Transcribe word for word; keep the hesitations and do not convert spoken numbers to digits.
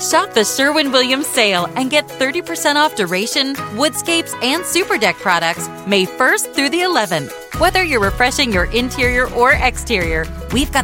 Shop the Sherwin-Williams sale and get thirty percent off Duration, Woodscapes, and Super Deck products May first through the eleventh. Whether you're refreshing your interior or exterior, we've got